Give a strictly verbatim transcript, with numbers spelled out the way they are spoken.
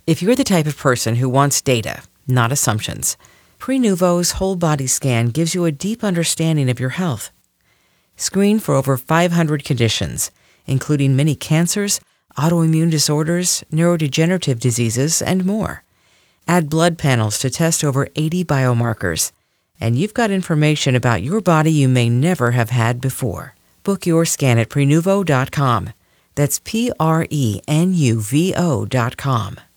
If you're the type of person who wants data, not assumptions, Prenuvo's whole body scan gives you a deep understanding of your health. Screen for over five hundred conditions, including many cancers, autoimmune disorders, neurodegenerative diseases, and more. Add blood panels to test over eighty biomarkers, and you've got information about your body you may never have had before. Book your scan at Prenuvo dot com. That's P R E N U V O dot com.